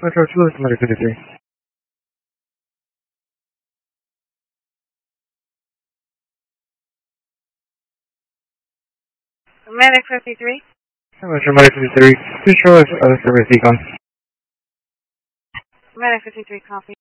Metro 2, this is Medic 53. Medic 53. Metro Medic 53. Please show us other service decon. Medic 53, copy.